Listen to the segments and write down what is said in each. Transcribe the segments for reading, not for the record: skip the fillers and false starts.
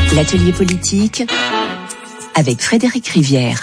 L'atelier politique avec Frédéric Rivière.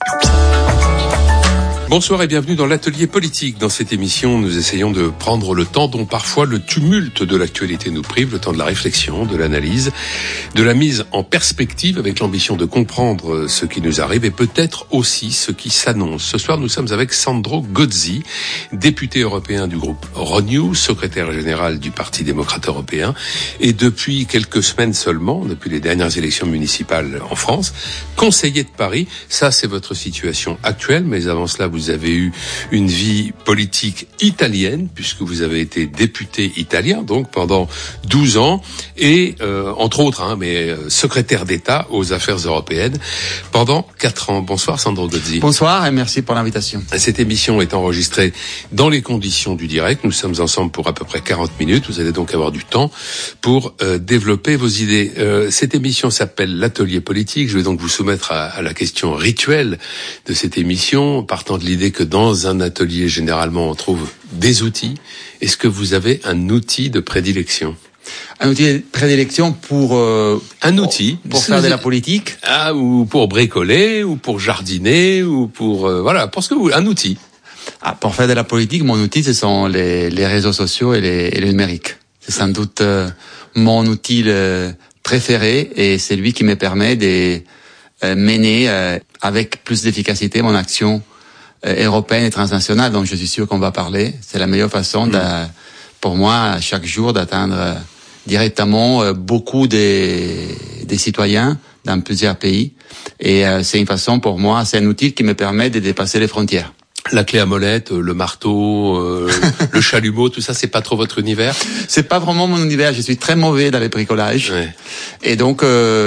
Bonsoir et bienvenue dans l'atelier politique. Dans cette émission, nous essayons de prendre le temps dont parfois le tumulte de l'actualité nous prive, le temps de la réflexion, de l'analyse, de la mise en perspective avec l'ambition de comprendre ce qui nous arrive et peut-être aussi ce qui s'annonce. Ce soir, nous sommes avec Sandro Gozzi, député européen du groupe Renew, secrétaire général du Parti démocrate européen et depuis quelques semaines seulement, depuis les dernières élections municipales en France, conseiller de Paris. Ça, c'est votre situation actuelle, mais avant cela, vous avez eu une vie politique italienne, puisque vous avez été député italien, donc pendant 12 ans, et entre autres, secrétaire d'État aux affaires européennes pendant 4 ans. Bonsoir Sandro Gozzi. Bonsoir et merci pour l'invitation. Cette émission est enregistrée dans les conditions du direct. Nous sommes ensemble pour à peu près 40 minutes. Vous allez donc avoir du temps pour développer vos idées. Cette émission s'appelle l'atelier politique. Je vais donc vous soumettre à la question rituelle de cette émission, partant de l'idée que dans un atelier, généralement, on trouve des outils. Est-ce que vous avez un outil de prédilection ? Un outil de prédilection pour pour faire de la politique. Ou pour bricoler, ou pour jardiner, ou pour un outil. Pour faire de la politique, mon outil, ce sont les réseaux sociaux et le numérique. C'est sans doute mon outil préféré et c'est lui qui me permet de mener avec plus d'efficacité mon action européenne et transnationale, dont je suis sûr qu'on va parler. C'est la meilleure façon pour moi, chaque jour, d'atteindre directement beaucoup des citoyens dans plusieurs pays. Et c'est une façon pour moi, c'est un outil qui me permet de dépasser les frontières. La clé à molette, le marteau, le chalumeau, tout ça, c'est pas trop votre univers ? C'est pas vraiment mon univers. Je suis très mauvais dans les bricolages. Ouais. Et donc,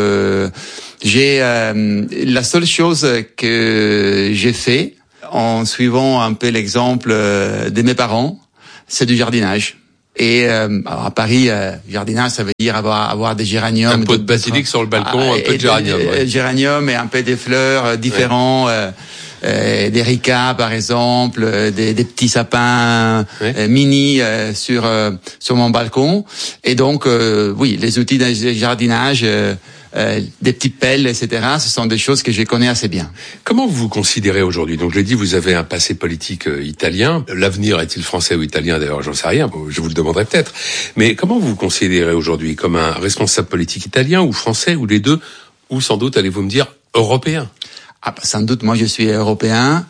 j'ai la seule chose que j'ai fait, en suivant un peu l'exemple de mes parents, c'est du jardinage. Et alors à Paris, jardinage, ça veut dire avoir des géraniums. Un pot de basilic sur le balcon, un peu de géranium. Géranium et un peu des fleurs différents, des ricas par exemple, des petits sapins mini sur mon balcon. Et donc, oui, les outils de jardinage... des petites pelles, etc. Ce sont des choses que je connais assez bien. Comment vous vous considérez aujourd'hui ? Donc, je l'ai dit, vous avez un passé politique italien. L'avenir est-il français ou italien ? D'ailleurs, j'en sais rien. Je vous le demanderai peut-être. Mais comment vous vous considérez aujourd'hui ? Comme un responsable politique italien ou français ou les deux ? Ou sans doute, allez-vous me dire, européen ? Sans doute, moi, je suis européen,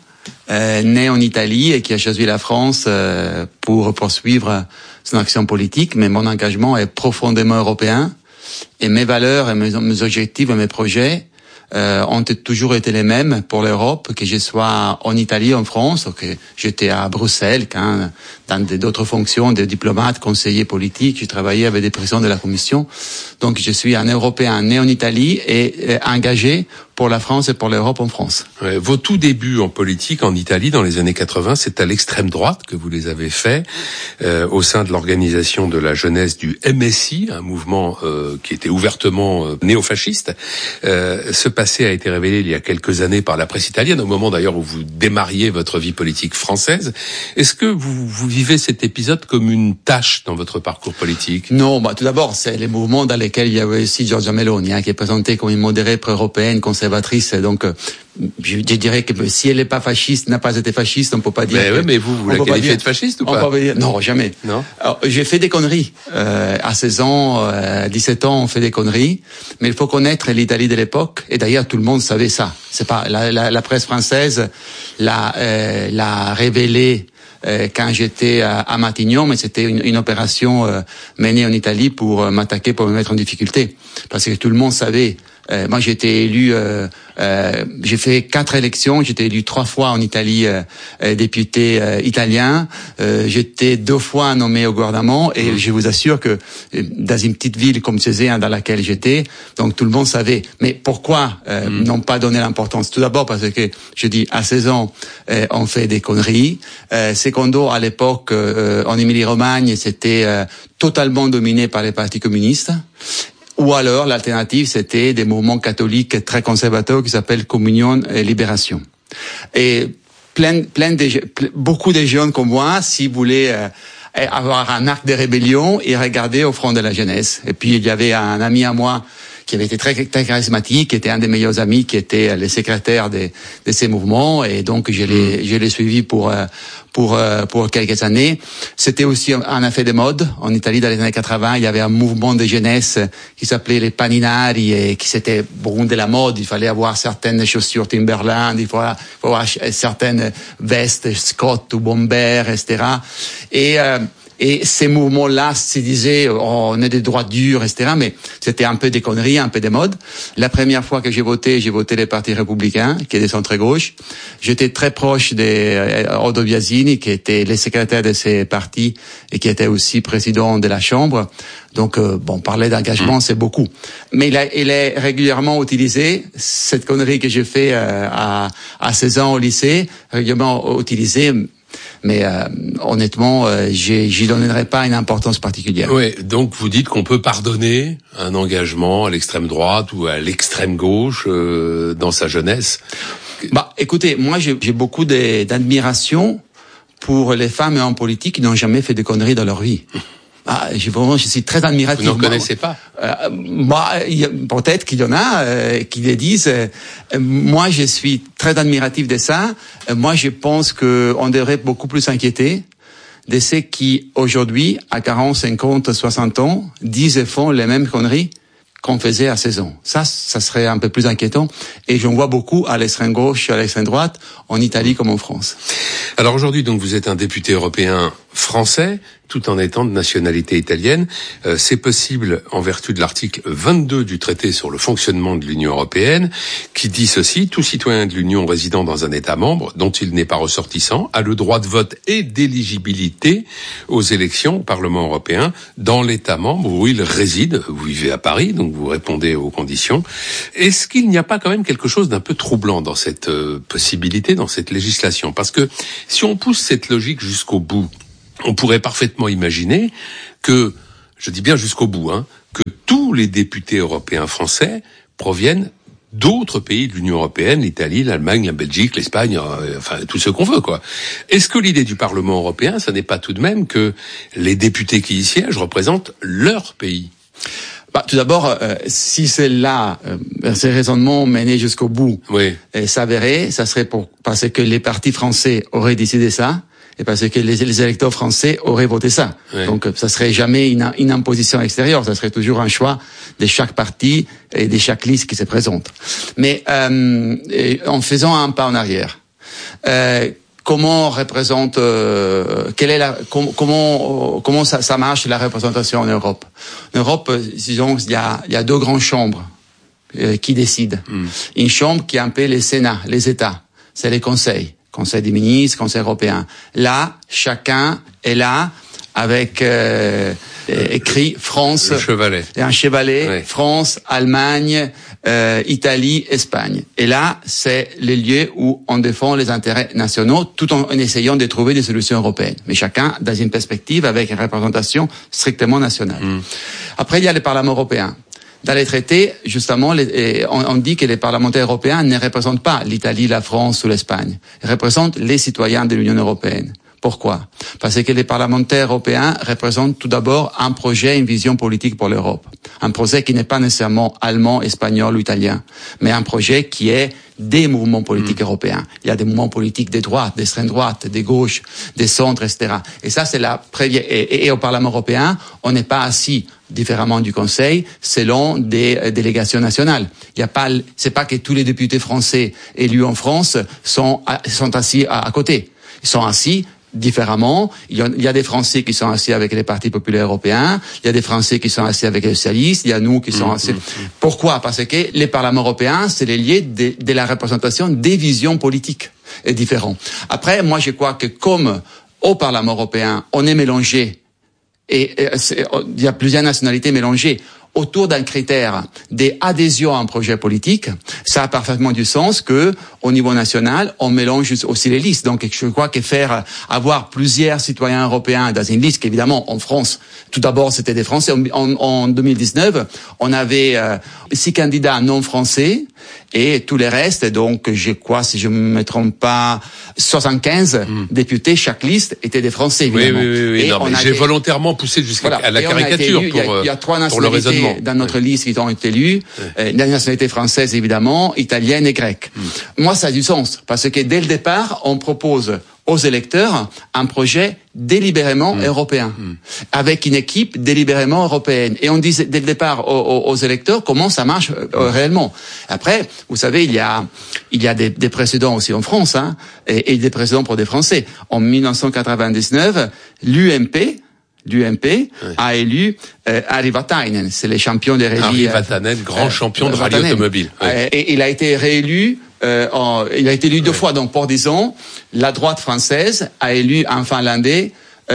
né en Italie et qui a choisi la France pour poursuivre son action politique. Mais mon engagement est profondément européen. Et mes valeurs et mes objectifs et mes projets ont toujours été les mêmes pour l'Europe, que je sois en Italie, en France, ou que j'étais à Bruxelles, dans d'autres fonctions de diplomate, conseiller politique, je travaillais avec des présidents de la Commission. Donc je suis un Européen né en Italie et engagé pour la France et pour l'Europe en France. Vos tout débuts en politique en Italie dans les années 80, c'est à l'extrême droite que vous les avez faits, au sein de l'organisation de la jeunesse du MSI, un mouvement qui était ouvertement néofasciste. Ce passé a été révélé il y a quelques années par la presse italienne, au moment d'ailleurs où vous démarriez votre vie politique française. Est-ce que vous vivez cet épisode comme une tâche dans votre parcours politique ? Non, tout d'abord, c'est les mouvements dans lesquels il y avait aussi Giorgia Meloni, qui est présentée comme une modérée pro-européenne, conservatrice. Donc, je dirais que si elle n'est pas fasciste, n'a pas été fasciste, on peut pas dire. Mais vous la qualifiez de fasciste ou pas ? On peut dire, non, jamais. Non. Alors, j'ai fait des conneries. À 16 ans, 17 ans, on fait des conneries. Mais il faut connaître l'Italie de l'époque. Et d'ailleurs, tout le monde savait ça. C'est pas la presse française l'a révélé quand j'étais à Matignon, mais c'était une opération menée en Italie pour m'attaquer, pour me mettre en difficulté, parce que tout le monde savait. Moi, j'ai été élu, j'ai fait 4 élections, j'ai été élu 3 fois en Italie, député italien. J'étais 2 fois nommé au gouvernement et je vous assure que dans une petite ville comme César, dans laquelle j'étais, donc tout le monde savait. Mais pourquoi n'ont pas donné l'importance ? Tout d'abord parce que, je dis, à 16 ans, on fait des conneries. Secondo, à l'époque, en Émilie-Romagne, c'était totalement dominé par les partis communistes. Ou alors, l'alternative, c'était des mouvements catholiques très conservateurs qui s'appellent Communion et Libération. Et beaucoup de jeunes comme moi, s'ils voulaient avoir un acte de rébellion, ils regardaient au front de la jeunesse. Et puis, il y avait un ami à moi qui avait été très, très charismatique, qui était un des meilleurs amis, qui était le secrétaire de ces mouvements, et donc je l'ai suivi pour quelques années. C'était aussi un effet de mode. En Italie, dans les années 80, il y avait un mouvement de jeunesse qui s'appelait les paninari et qui c'était beaucoup de la mode. Il fallait avoir certaines chaussures Timberland, il faut avoir certaines vestes Scott ou Bomber, etc. Et ces mouvements-là se disaient, on est des droits durs, etc. Mais c'était un peu des conneries, un peu des modes. La première fois que j'ai voté le Parti républicain, qui est de centre-gauche. J'étais très proche de Odo Biasini, qui était le secrétaire de ces partis et qui était aussi président de la Chambre. Donc, parler d'engagement, c'est beaucoup. Mais il est régulièrement utilisé, cette connerie que j'ai fait à 16 ans au lycée, régulièrement utilisé. Mais honnêtement, j'y donnerai pas une importance particulière. Oui, donc vous dites qu'on peut pardonner un engagement à l'extrême droite ou à l'extrême gauche dans sa jeunesse. Écoutez, moi j'ai beaucoup d'admiration pour les femmes et hommes politiques qui n'ont jamais fait de conneries dans leur vie. Je suis très admiratif. Vous n'en connaissez pas? Peut-être qu'il y en a qui le disent. Moi, je suis très admiratif de ça. Moi, je pense qu'on devrait beaucoup plus s'inquiéter de ceux qui, aujourd'hui, à 40, 50, 60 ans, disent et font les mêmes conneries qu'on faisait à 16 ans. Ça serait un peu plus inquiétant. Et j'en vois beaucoup à l'extrême gauche, à l'extrême droite, en Italie comme en France. Alors aujourd'hui, donc, vous êtes un député européen français, tout en étant de nationalité italienne. C'est possible en vertu de l'article 22 du traité sur le fonctionnement de l'Union européenne, qui dit ceci: tout citoyen de l'Union résidant dans un État membre dont il n'est pas ressortissant a le droit de vote et d'éligibilité aux élections au Parlement européen dans l'État membre où il réside. Vous vivez à Paris, donc vous répondez aux conditions. Est-ce qu'il n'y a pas quand même quelque chose d'un peu troublant dans cette possibilité, dans cette législation? Parce que si on pousse cette logique jusqu'au bout, on pourrait parfaitement imaginer que, je dis bien jusqu'au bout, que tous les députés européens français proviennent d'autres pays de l'Union européenne, l'Italie, l'Allemagne, la Belgique, l'Espagne, enfin tout ce qu'on veut, quoi. Est-ce que l'idée du Parlement européen, ça n'est pas tout de même que les députés qui y siègent représentent leur pays? Tout d'abord, si c'est là, ces raisonnements menés jusqu'au bout, s'avéraient, ça serait parce que les partis français auraient décidé ça, et parce que les électeurs français auraient voté ça. Oui. Donc, ça serait jamais une imposition extérieure, ça serait toujours un choix de chaque parti et de chaque liste qui se présente. Mais en faisant un pas en arrière, comment représente, comment ça marche la représentation en Europe? En Europe, disons, il y a deux grandes chambres qui décident. Une chambre qui est un peu les Sénats, les États, c'est les conseils. Conseil des ministres, Conseil européen. Là, chacun est là avec écrit France, un chevalet, France, Allemagne, Italie, Espagne. Et là, c'est les lieux où on défend les intérêts nationaux, tout en essayant de trouver des solutions européennes. Mais chacun dans une perspective avec une représentation strictement nationale. Après, il y a le Parlement européen. Dans les traités, justement, on dit que les parlementaires européens ne représentent pas l'Italie, la France ou l'Espagne. Ils représentent les citoyens de l'Union européenne. Pourquoi? Parce que les parlementaires européens représentent tout d'abord un projet, une vision politique pour l'Europe. Un projet qui n'est pas nécessairement allemand, espagnol ou italien, mais un projet qui est des mouvements politiques européens. Il y a des mouvements politiques de droite, d'extrême droite, de gauche, des centres, etc. Et ça, c'est la première. Et au Parlement européen, on n'est pas assis différemment du Conseil, selon des délégations nationales. C'est pas que tous les députés français élus en France sont assis à côté. Ils sont assis différemment. Il y a des Français qui sont assis avec les partis populaires européens, il y a des Français qui sont assis avec les socialistes, il y a nous qui sont assis. Pourquoi? Parce que les parlements européens, c'est les lieux de la représentation des visions politiques différentes. Après, moi, je crois que comme au Parlement européen, on est mélangé, et il y a plusieurs nationalités mélangées, autour d'un critère d'adhésion à un projet politique, ça a parfaitement du sens que, au niveau national, on mélange aussi les listes. Donc, je crois que avoir plusieurs citoyens européens dans une liste, qu'évidemment, en France, tout d'abord, c'était des Français. En 2019, on avait 6 candidats non français Et tous les restes, donc, je crois, si je ne me trompe pas, 75 députés, chaque liste était des Français, évidemment. Oui. Non, mais j'ai volontairement poussé jusqu'à la caricature il y a 3 pour le raisonnement. nationalités dans notre liste qui ont été élues. La nationalité française, évidemment, italienne et grecque. Moi, ça a du sens, parce que dès le départ, on propose aux électeurs un projet délibérément européen, avec une équipe délibérément européenne. Et on dit dès le départ aux électeurs comment ça marche réellement. Après, vous savez, il y a des précédents aussi en France, et des précédents pour des Français. En 1999, l'UMP a élu Ari Vatainen, c'est le champion des rallyes. Ari Vatainen, grand champion de rallye automobile. Et il a été réélu. Il a été élu 2 fois, donc pour 10 ans, la droite française a élu un Finlandais.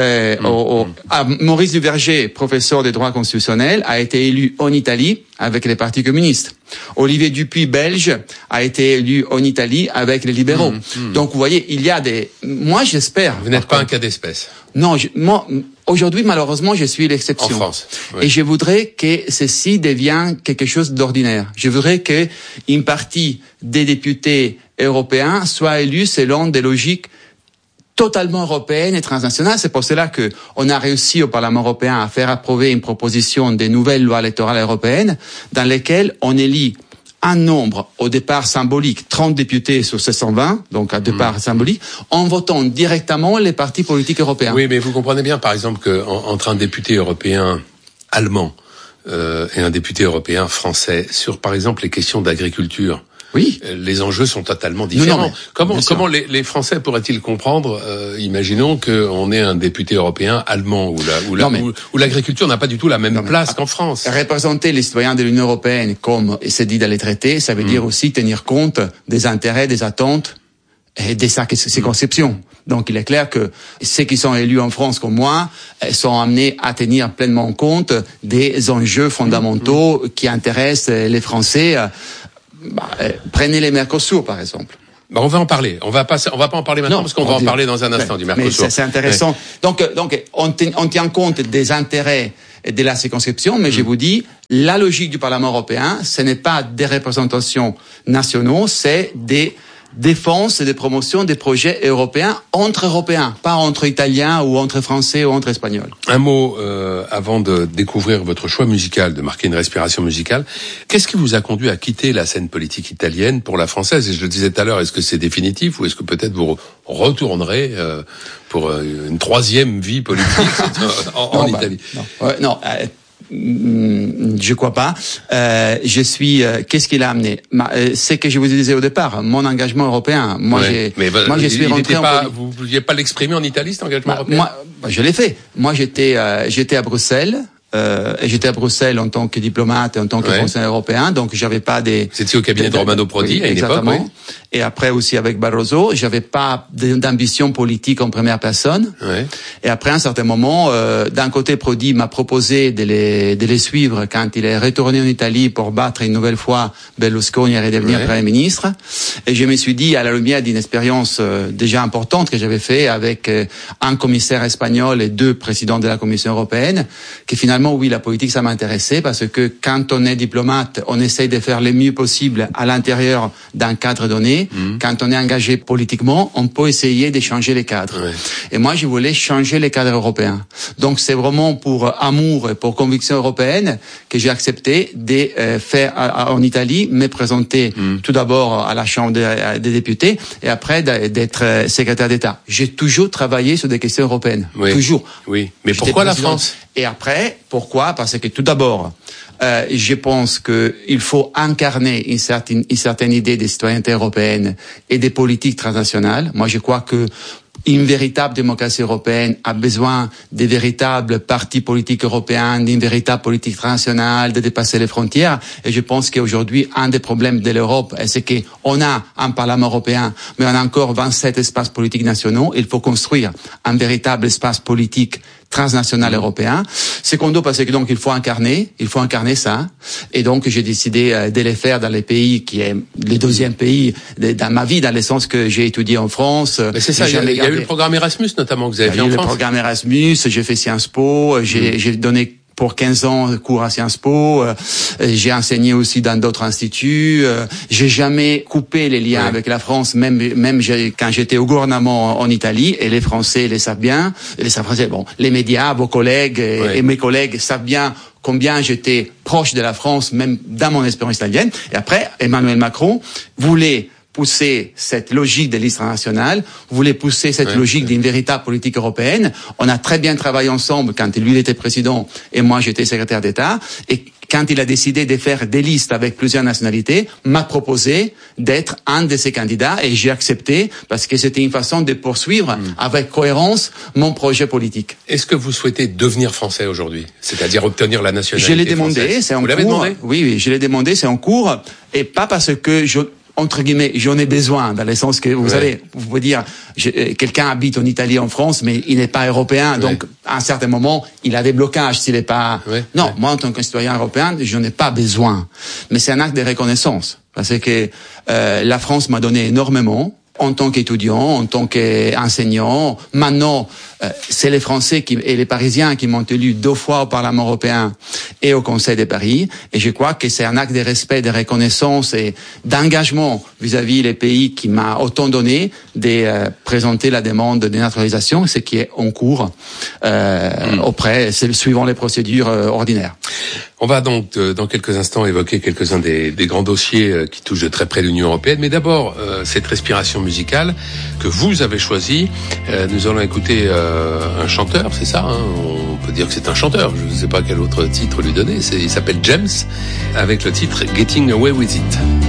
Maurice Duverger, professeur de droit constitutionnel, a été élu en Italie avec les partis communistes. Olivier Dupuy, belge, a été élu en Italie avec les libéraux. Donc vous voyez, il y a moi j'espère. Vous n'êtes pas un cas d'espèce. Non, moi aujourd'hui malheureusement je suis l'exception. En France. Oui. Et je voudrais que ceci devienne quelque chose d'ordinaire. Je voudrais que une partie des députés européens soient élus selon des logiques totalement européenne et transnationale. C'est pour cela que on a réussi au Parlement européen à faire approuver une proposition des nouvelles lois électorales européennes dans lesquelles on élit un nombre au départ symbolique, 30 députés sur 720, donc à départ symbolique, en votant directement les partis politiques européens. Oui, mais vous comprenez bien, par exemple, qu'entre un député européen allemand et un député européen français sur, par exemple, les questions d'agriculture. Oui. Les enjeux sont totalement différents. Comment les Français pourraient-ils comprendre, imaginons qu'on ait un député européen allemand où l'agriculture n'a pas du tout la même place qu'en France. Représenter les citoyens de l'Union européenne, comme c'est dit dans les traités, ça veut dire aussi tenir compte des intérêts, des attentes et de ses conceptions. Donc il est clair que ceux qui sont élus en France comme moi sont amenés à tenir pleinement compte des enjeux fondamentaux qui intéressent les Français. Prenez les Mercosur, par exemple. On va en parler. On va pas en parler maintenant parce qu'on va en parler dans un instant du Mercosur. Mais c'est intéressant. Ouais. Donc, on tient compte des intérêts de la circonscription, mais je vous dis, la logique du Parlement européen, ce n'est pas des représentations nationaux, c'est des défense et de promotion des projets européens entre Européens, pas entre Italiens ou entre Français ou entre Espagnols. Un mot avant de découvrir votre choix musical, de marquer une respiration musicale. Qu'est-ce qui vous a conduit à quitter la scène politique italienne pour la française? Et je le disais tout à l'heure, est-ce que c'est définitif ou est-ce que peut-être vous retournerez pour une 3e vie politique en Italie? Je crois pas. Qu'est-ce qui l'a amené? C'est que je vous disais au départ, mon engagement européen. Je suis rentré vous ne vouliez pas l'exprimer en Italie, cet engagement européen? Moi, je l'ai fait. Moi, j'étais à Bruxelles. Et j'étais à Bruxelles en tant que diplomate et en tant que fonctionnaire européen, donc j'avais pas des... Vous étiez au cabinet de Romano Prodi à une époque, oui. Et après aussi avec Barroso, j'avais pas d'ambition politique en première personne. Ouais. Et après, à un certain moment, d'un côté, Prodi m'a proposé de les suivre quand il est retourné en Italie pour battre une nouvelle fois Berlusconi et redevenir Premier ministre. Et je me suis dit, à la lumière d'une expérience déjà importante que j'avais fait avec un commissaire espagnol et 2 présidents de la Commission européenne, que finalement, oui, la politique, ça m'intéressait parce que quand on est diplomate, on essaye de faire le mieux possible à l'intérieur d'un cadre donné. Quand on est engagé politiquement, on peut essayer de changer les cadres. Ouais. Et moi, je voulais changer les cadres européens. Donc, c'est vraiment pour amour et pour conviction européenne que j'ai accepté de faire en Italie, me présenter tout d'abord à la Chambre des députés et après d'être secrétaire d'État. J'ai toujours travaillé sur des questions européennes. Oui. Toujours. Oui. Mais pourquoi la France? Et après, pourquoi? Parce que tout d'abord, je pense qu'il faut incarner une certaine idée de citoyenneté européenne et des politiques transnationales. Moi, je crois que une véritable démocratie européenne a besoin de véritables partis politiques européens, d'une véritable politique transnationale, de dépasser les frontières. Et je pense qu'aujourd'hui, un des problèmes de l'Europe, c'est qu'on a un Parlement européen, mais on a encore 27 espaces politiques nationaux. Il faut construire un véritable espace politique transnational européen. Secondo, parce que donc il faut incarner ça. Et donc j'ai décidé de les faire dans les pays qui est le 2e pays dans ma vie, dans le sens que j'ai étudié en France. Mais c'est ça, il y a eu le programme Erasmus notamment que vous avez fait en France. Il y a eu le programme Erasmus, j'ai fait Sciences Po, j'ai donné pour 15 ans cours à Sciences Po. J'ai enseigné aussi dans d'autres instituts. J'ai jamais coupé les liens avec la France, même quand j'étais au gouvernement en Italie. Et les Français le savent bien. Les médias, vos collègues et mes collègues savent bien combien j'étais proche de la France, même dans mon expérience italienne. Et après, Emmanuel Macron voulait pousser cette logique de liste nationale, voulait pousser cette logique d'une véritable politique européenne. On a très bien travaillé ensemble quand lui était président et moi j'étais secrétaire d'État. Et quand il a décidé de faire des listes avec plusieurs nationalités, m'a proposé d'être un de ces candidats et j'ai accepté parce que c'était une façon de poursuivre avec cohérence mon projet politique. Est-ce que vous souhaitez devenir français aujourd'hui? C'est-à-dire obtenir la nationalité française? Je l'ai demandé, c'est en cours. Vous l'avez demandé? Oui, je l'ai demandé, c'est en cours. Et pas parce que entre guillemets, j'en ai besoin, dans le sens que, vous savez, vous pouvez dire, quelqu'un habite en Italie, en France, mais il n'est pas européen, donc, à un certain moment, il a des blocages s'il n'est pas... Moi, en tant que citoyen européen, je n'en ai pas besoin. Mais c'est un acte de reconnaissance. Parce que, la France m'a donné énormément, en tant qu'étudiant, en tant qu'enseignant. Maintenant, c'est les Français et les Parisiens qui m'ont élu 2 fois au Parlement européen et au Conseil de Paris. Et je crois que c'est un acte de respect, de reconnaissance et d'engagement vis-à-vis des pays qui m'a autant donné de présenter la demande de naturalisation, ce qui est en cours suivant les procédures ordinaires. On va donc dans quelques instants évoquer quelques-uns des grands dossiers qui touchent de très près l'Union européenne. Mais d'abord, cette respiration musicale que vous avez choisie. Nous allons écouter un chanteur, c'est ça, hein, on peut dire que c'est un chanteur. Je ne sais pas quel autre titre lui donner. Il s'appelle James, avec le titre Getting Away With It.